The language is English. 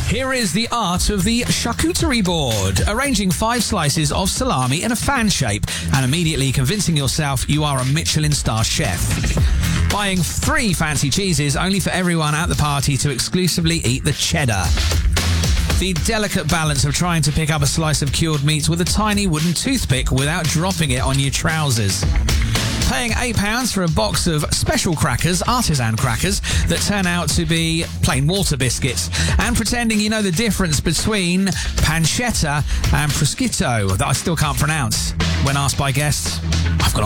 Here is the art of the charcuterie board. Arranging 5 slices of salami in a fan shape and immediately convincing yourself you are a Michelin star chef. Buying 3 fancy cheeses only for everyone at the party to exclusively eat the cheddar. The delicate balance of trying to pick up a slice of cured meat with a tiny wooden toothpick without dropping it on your trousers. Paying £8 for a box of special crackers, artisan crackers, that turn out to be plain water biscuits, and pretending you know the difference between pancetta and prosciutto that I still can't pronounce. When asked by guests, I've got